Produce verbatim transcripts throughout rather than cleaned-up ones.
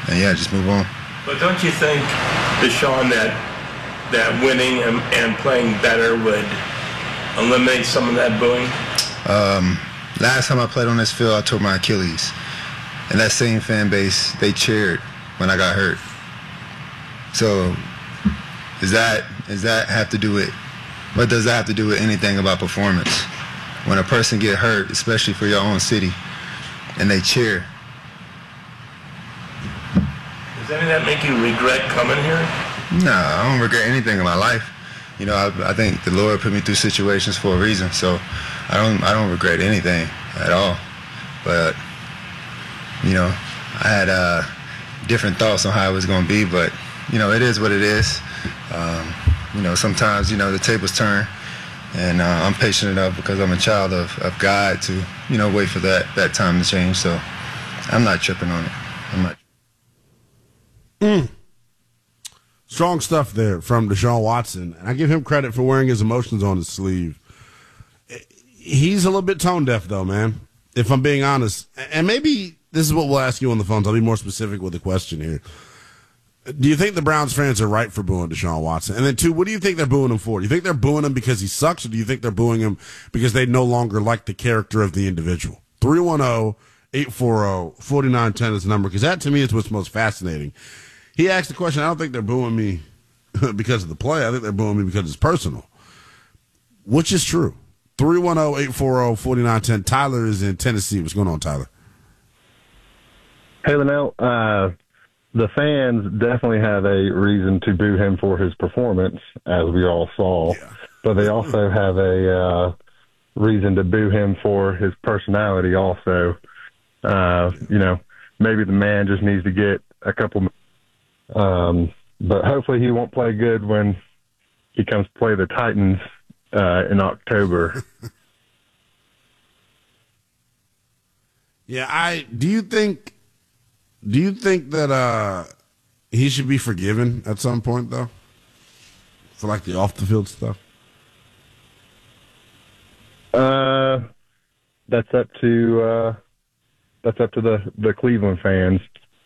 and yeah, just move on. But don't you think, Deshaun, that that winning and, and playing better would eliminate some of that booing? Um, last time I played on this field, I tore my Achilles. And that same fan base, they cheered when I got hurt. So, is that does that have to do with, what does that have to do with anything about performance? When a person get hurt, especially for your own city, and they cheer. Does any of that make you regret coming here? No, I don't regret anything in my life. You know, I, I think the Lord put me through situations for a reason, so I don't I don't regret anything at all. But, you know, I had uh, different thoughts on how it was going to be, but, you know, it is what it is. Um, you know, sometimes, you know, the tables turn, and uh, I'm patient enough because I'm a child of, of God to, you know, wait for that, that time to change. So I'm not tripping on it. I'm not. Mm. Strong stuff there from Deshaun Watson, and I give him credit for wearing his emotions on his sleeve. He's a little bit tone deaf, though, man, if I'm being honest. And maybe this is what we'll ask you on the phones. I'll be more specific with the question here. Do you think the Browns fans are right for booing Deshaun Watson? And then, two, what do you think they're booing him for? Do you think they're booing him because he sucks, or do you think they're booing him because they no longer like the character of the individual? three one zero, eight four zero, four nine one zero is the number, because that, to me, is what's most fascinating. He asked the question, I don't think they're booing me because of the play. I think they're booing me because it's personal. Which is true. three one zero, eight four zero, four nine one zero. Tyler is in Tennessee. What's going on, Tyler? Hey, Linnell. Uh, the fans definitely have a reason to boo him for his performance, as we all saw. Yeah. But they also have a uh, reason to boo him for his personality also. Uh, you know, maybe the man just needs to get a couple – Um, but hopefully he won't play good when he comes to play the Titans uh, in October. Yeah, I do you think do you think that uh, he should be forgiven at some point, though, for like the off the field stuff? Uh, that's up to uh, that's up to the, the Cleveland fans.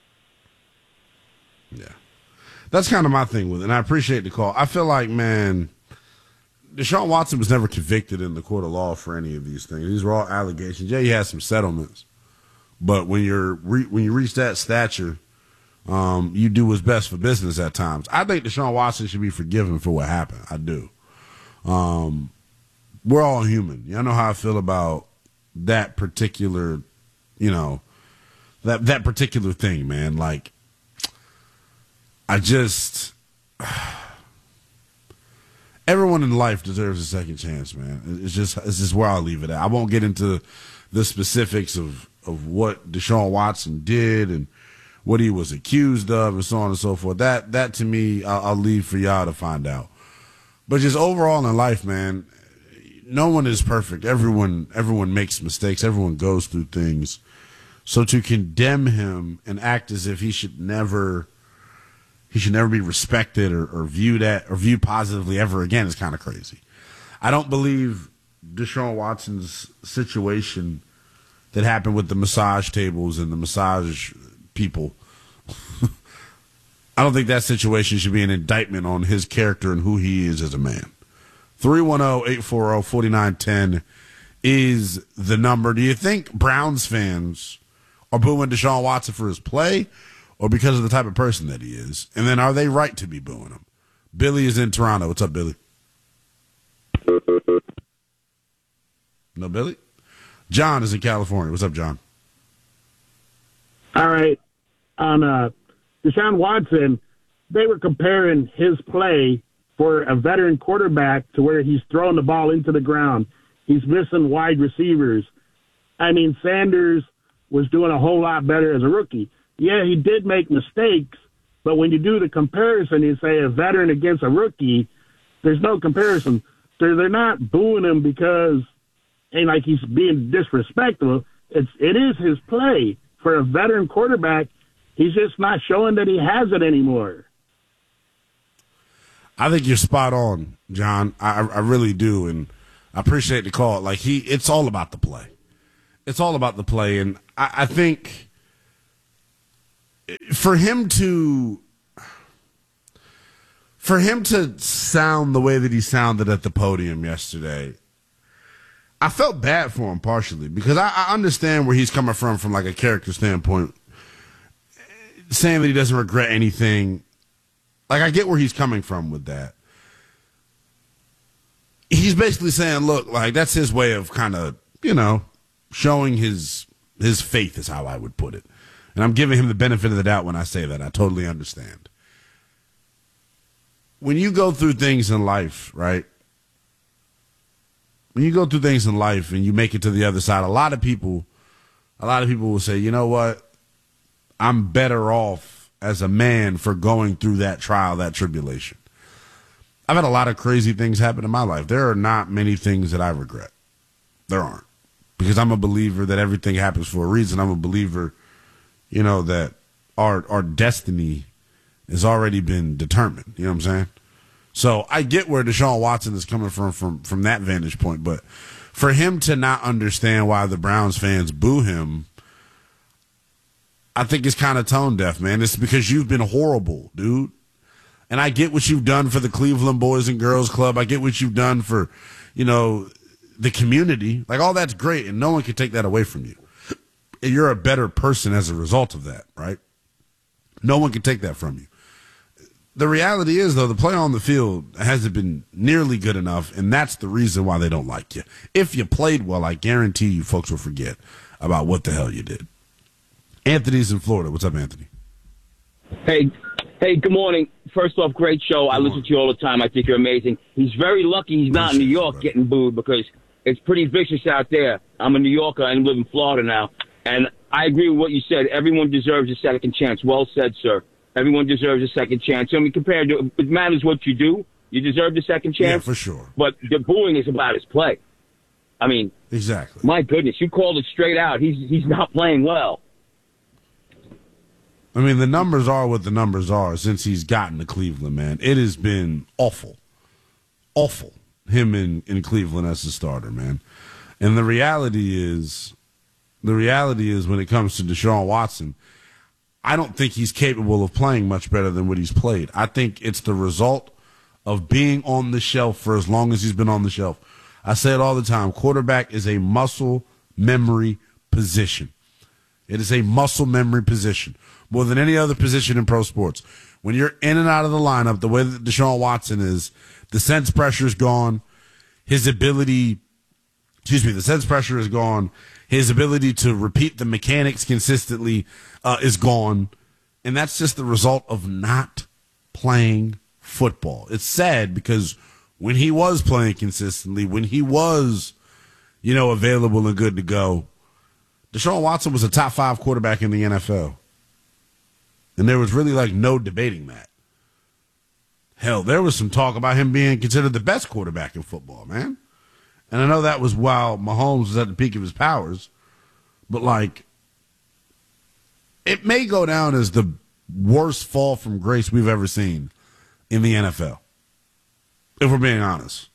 Yeah. That's kind of my thing with it, and I appreciate the call. I feel like, man, Deshaun Watson was never convicted in the court of law for any of these things. These were all allegations. Yeah, he had some settlements, but when you're re- when you reach that stature, um, you do what's best for business at times. I think Deshaun Watson should be forgiven for what happened. I do. Um, we're all human. Y'all know how I feel about that particular, you know, that that particular thing, man. Like, I just, everyone in life deserves a second chance, man. It's just, it's just where I'll leave it at. I won't get into the specifics of, of what Deshaun Watson did and what he was accused of and so on and so forth. That, that to me, I'll, I'll leave for y'all to find out. But just overall in life, man, no one is perfect. Everyone, everyone makes mistakes. Everyone goes through things. So to condemn him and act as if he should never, he should never be respected or, or viewed at or viewed positively ever again is kind of crazy. I don't believe Deshaun Watson's situation that happened with the massage tables and the massage people. I don't think that situation should be an indictment on his character and who he is as a man. three one zero, eight four zero, four nine one zero is the number. Do you think Browns fans are booing Deshaun Watson for his play or because of the type of person that he is? And then are they right to be booing him? Billy is in Toronto. What's up, Billy? No, Billy? John is in California. What's up, John? All right. On uh, Deshaun Watson, they were comparing his play for a veteran quarterback to where he's throwing the ball into the ground. He's missing wide receivers. I mean, Sanders was doing a whole lot better as a rookie. Yeah, he did make mistakes, but when you do the comparison, you say a veteran against a rookie, there's no comparison. They're, they're not booing him because ain't like he's being disrespectful. It's, it is his play. For a veteran quarterback, he's just not showing that he has it anymore. I think you're spot on, John. I, I really do, and I appreciate the call. Like he, it's all about the play. It's all about the play, and I, I think for him to for him to sound the way that he sounded at the podium yesterday, I felt bad for him partially because I, I understand where he's coming from from like a character standpoint, saying that he doesn't regret anything. Like, I get where he's coming from with that. He's basically saying, look, like, that's his way of kind of, you know, showing his his faith is how I would put it. And I'm giving him the benefit of the doubt when I say that. I totally understand. When you go through things in life, right? When you go through things in life and you make it to the other side, a lot of people, a lot of people will say, you know what? I'm better off as a man for going through that trial, that tribulation. I've had a lot of crazy things happen in my life. There are not many things that I regret. There aren't. Because I'm a believer that everything happens for a reason. I'm a believer, you know, that our our destiny has already been determined. You know what I'm saying? So I get where Deshaun Watson is coming from from, from that vantage point. But for him to not understand why the Browns fans boo him, I think it's kind of tone deaf, man. It's because you've been horrible, dude. And I get what you've done for the Cleveland Boys and Girls Club. I get what you've done for, you know, the community. Like, all that's great, and no one can take that away from you. And you're a better person as a result of that, right? No one can take that from you. The reality is, though, the play on the field hasn't been nearly good enough, and that's the reason why they don't like you. If you played well, I guarantee you folks will forget about what the hell you did. Anthony's in Florida. What's up, Anthony? Hey, hey, good morning. First off, great show. I listen to you all the time. I think you're amazing. He's very lucky he's not in New York getting booed because it's pretty vicious out there. I'm a New Yorker and live in Florida now. And I agree with what you said. Everyone deserves a second chance. Well said, sir. Everyone deserves a second chance. I mean, compared to, it matters what you do. You deserve the second chance. Yeah, for sure. But the booing is about his play. I mean, exactly. My goodness, you called it straight out. He's he's not playing well. I mean, the numbers are what the numbers are since he's gotten to Cleveland, man. It has been awful. Awful. Him in, in Cleveland as a starter, man. And the reality is, the reality is when it comes to Deshaun Watson, I don't think he's capable of playing much better than what he's played. I think it's the result of being on the shelf for as long as he's been on the shelf. I say it all the time. Quarterback is a muscle memory position. It is a muscle memory position more than any other position in pro sports. When you're in and out of the lineup, the way that Deshaun Watson is, the sense pressure is gone. His ability, excuse me, the sense pressure is gone. His ability to repeat the mechanics consistently uh, is gone. And that's just the result of not playing football. It's sad because when he was playing consistently, when he was, you know, available and good to go, Deshaun Watson was a top five quarterback in the N F L. And there was really, like, no debating that. Hell, there was some talk about him being considered the best quarterback in football, man. And I know that was while Mahomes was at the peak of his powers. But, like, it may go down as the worst fall from grace we've ever seen in the N F L, if we're being honest.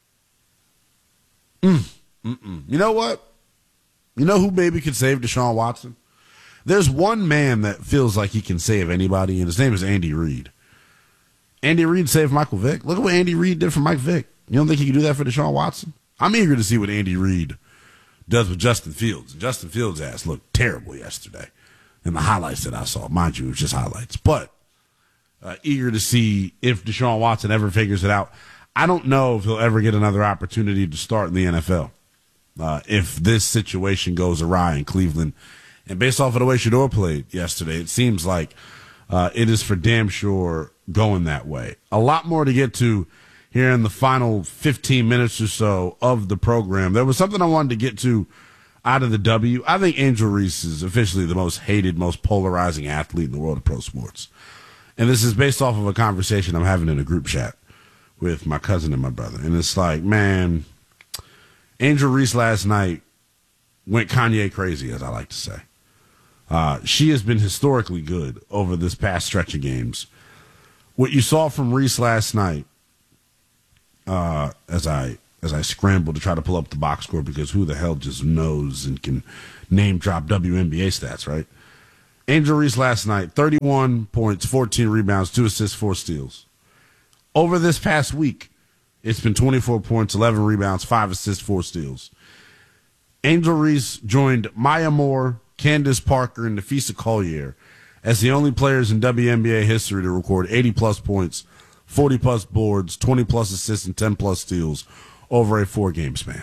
Mm, mm-mm. You know what? You know who maybe could save Deshaun Watson? There's one man that feels like he can save anybody, and his name is Andy Reid. Andy Reid saved Michael Vick. Look at what Andy Reid did for Mike Vick. You don't think he can do that for Deshaun Watson? I'm eager to see what Andy Reid does with Justin Fields. Justin Fields' ass looked terrible yesterday in the highlights that I saw. Mind you, it was just highlights. But uh, eager to see if Deshaun Watson ever figures it out. I don't know if he'll ever get another opportunity to start in the N F L. Uh, if this situation goes awry in Cleveland. And based off of the way Shedeur played yesterday, it seems like uh, it is for damn sure going that way. A lot more to get to here in the final fifteen minutes or so of the program. There was something I wanted to get to out of the W. I think Angel Reese is officially the most hated, most polarizing athlete in the world of pro sports. And this is based off of a conversation I'm having in a group chat with my cousin and my brother. And it's like, man, Angel Reese last night went Kanye crazy, as I like to say. Uh, she has been historically good over this past stretch of games. What you saw from Reese last night, uh, as I as I scrambled to try to pull up the box score, because who the hell just knows and can name drop W N B A stats, right? Angel Reese last night, thirty-one points, fourteen rebounds, two assists, four steals. Over this past week, it's been twenty-four points, eleven rebounds, five assists, four steals. Angel Reese joined Maya Moore, Candace Parker, and Nafisa Collier as the only players in W N B A history to record eighty-plus points, forty-plus boards, twenty-plus assists, and ten-plus steals over a four-game span.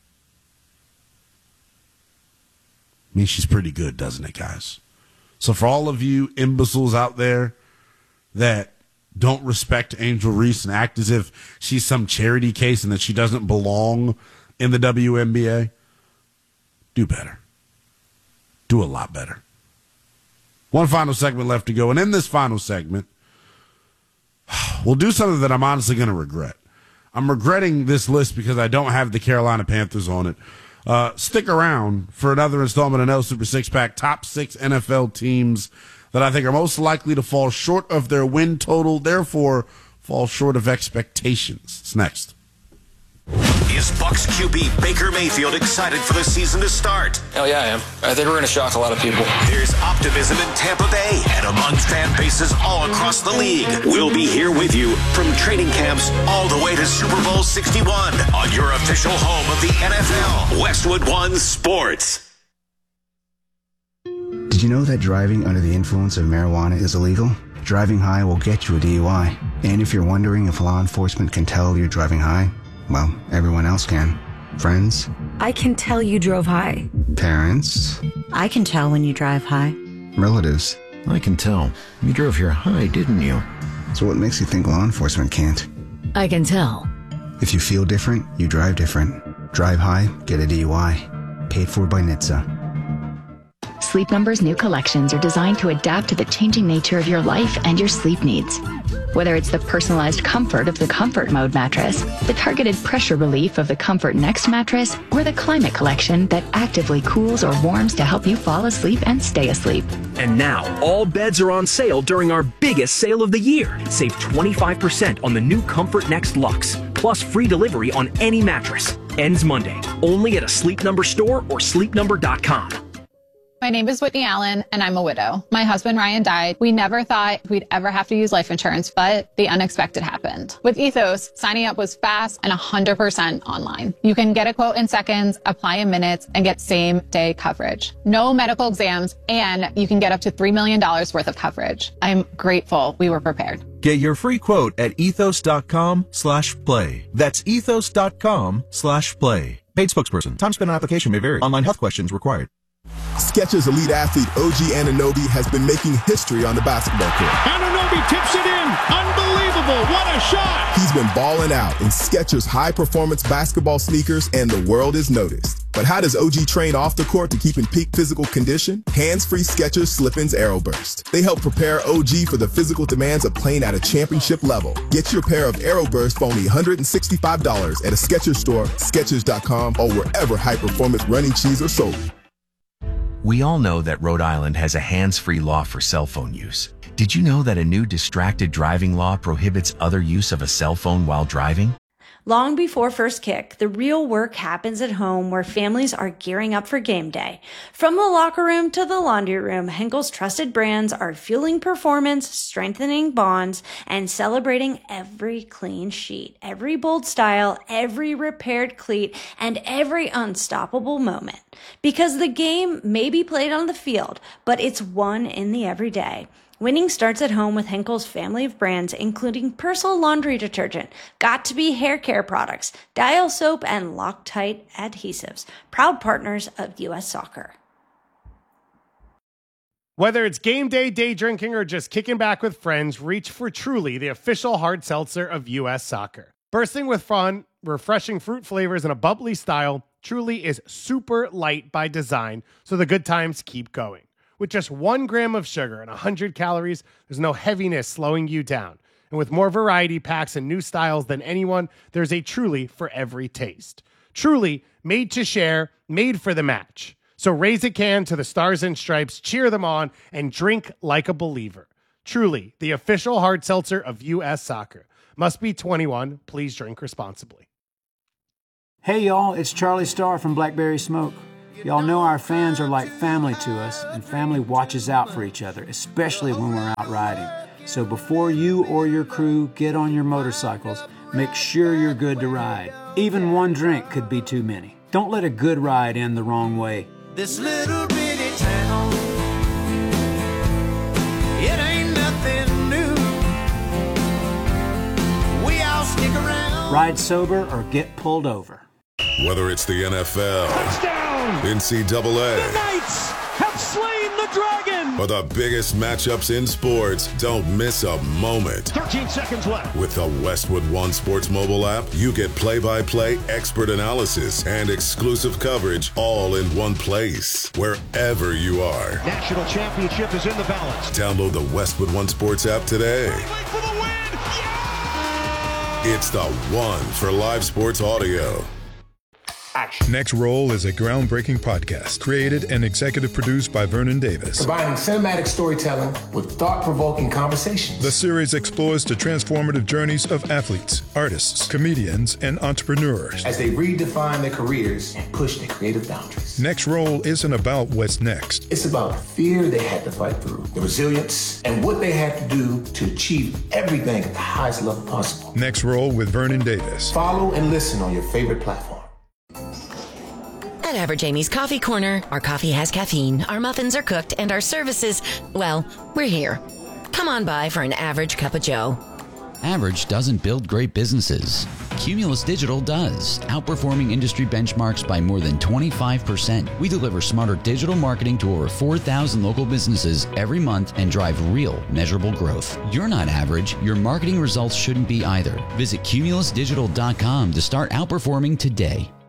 I mean, she's pretty good, doesn't it, guys? So for all of you imbeciles out there that don't respect Angel Reese and act as if she's some charity case and that she doesn't belong in the W N B A, do better. Do a lot better. One final segment left to go. And in this final segment, we'll do something that I'm honestly going to regret. I'm regretting this list because I don't have the Carolina Panthers on it. Uh, stick around for another installment of No Super Six Pack, top six N F L teams that I think are most likely to fall short of their win total, therefore fall short of expectations. It's next. Is Bucs Q B Baker Mayfield excited for the season to start? Hell yeah, I am. I think we're going to shock a lot of people. There's optimism in Tampa Bay and among fan bases all across the league. We'll be here with you from training camps all the way to Super Bowl sixty-one on your official home of the N F L, Westwood One Sports. Did you know that driving under the influence of marijuana is illegal? Driving high will get you a D U I. And if you're wondering if law enforcement can tell you're driving high, well, everyone else can. Friends? I can tell you drove high. Parents? I can tell when you drive high. Relatives? I can tell. You drove here high, didn't you? So what makes you think law enforcement can't? I can tell. If you feel different, you drive different. Drive high, get a D U I. Paid for by N H T S A. Sleep Number's new collections are designed to adapt to the changing nature of your life and your sleep needs. Whether it's the personalized comfort of the Comfort Mode mattress, the targeted pressure relief of the Comfort Next mattress, or the Climate Collection that actively cools or warms to help you fall asleep and stay asleep. And now, all beds are on sale during our biggest sale of the year. Save twenty-five percent on the new Comfort Next Luxe, plus free delivery on any mattress. Ends Monday, only at a Sleep Number store or sleep number dot com. My name is Whitney Allen, and I'm a widow. My husband, Ryan, died. We never thought we'd ever have to use life insurance, but the unexpected happened. With Ethos, signing up was fast and one hundred percent online. You can get a quote in seconds, apply in minutes, and get same-day coverage. No medical exams, and you can get up to three million dollars worth of coverage. I'm grateful we were prepared. Get your free quote at ethos.com slash play. That's ethos.com slash play. Paid spokesperson. Time spent on application may vary. Online health questions required. Skechers elite athlete O G Anunoby has been making history on the basketball court. Anunoby tips it in. Unbelievable. What a shot. He's been balling out in Skechers high-performance basketball sneakers, and the world is noticed. But how does O G train off the court to keep in peak physical condition? Hands-free Skechers Slip-ins Aeroburst. They help prepare O G for the physical demands of playing at a championship level. Get your pair of Aeroburst for only one hundred sixty-five dollars at a Skechers store, Skechers dot com, or wherever high-performance running shoes are sold. We all know that Rhode Island has a hands-free law for cell phone use. Did you know that a new distracted driving law prohibits other use of a cell phone while driving? Long before first kick, the real work happens at home where families are gearing up for game day. From the locker room to the laundry room, Henkel's trusted brands are fueling performance, strengthening bonds, and celebrating every clean sheet, every bold style, every repaired cleat, and every unstoppable moment. Because the game may be played on the field, but it's won in the everyday. Winning starts at home with Henkel's family of brands, including Persil laundry detergent, Got2b hair care products, Dial soap, and Loctite adhesives. Proud partners of U S Soccer. Whether it's game day, day drinking, or just kicking back with friends, reach for Truly, the official hard seltzer of U S Soccer. Bursting with fun, refreshing fruit flavors, and a bubbly style, Truly is super light by design, so the good times keep going. With just one gram of sugar and one hundred calories, there's no heaviness slowing you down. And with more variety packs and new styles than anyone, there's a Truly for every taste. Truly, made to share, made for the match. So raise a can to the Stars and Stripes, cheer them on, and drink like a believer. Truly, the official hard seltzer of U S Soccer. Must be twenty-one. Please drink responsibly. Hey, y'all, it's Charlie Starr from Blackberry Smoke. Y'all know our fans are like family to us, and family watches out for each other, especially when we're out riding. So before you or your crew get on your motorcycles, make sure you're good to ride. Even one drink could be too many. Don't let a good ride end the wrong way. This little bitty town, it ain't nothing new. We all stick around. Ride sober or get pulled over. Whether it's the N F L, Touchdown! N C double A, The Knights have slain the dragon! or the biggest matchups in sports, don't miss a moment. thirteen seconds left. With the Westwood One Sports mobile app, you get play-by-play expert analysis and exclusive coverage all in one place, wherever you are. National championship is in the balance. Download the Westwood One Sports app today. For the win! It's the one for live sports audio. Next Roll is a groundbreaking podcast created and executive produced by Vernon Davis. Combining cinematic storytelling with thought-provoking conversations. The series explores the transformative journeys of athletes, artists, comedians, and entrepreneurs as they redefine their careers and push their creative boundaries. Next Roll isn't about what's next. It's about the fear they had to fight through, the resilience, and what they had to do to achieve everything at the highest level possible. Next Roll with Vernon Davis. Follow and listen on your favorite platform. At Average Amy's Coffee Corner, our coffee has caffeine, our muffins are cooked, and our services, well, we're here. Come on by for an average cup of joe. Average doesn't build great businesses. Cumulus Digital does, outperforming industry benchmarks by more than twenty-five percent. We deliver smarter digital marketing to over four thousand local businesses every month and drive real, measurable growth. You're not average. Your marketing results shouldn't be either. Visit cumulus digital dot com to start outperforming today.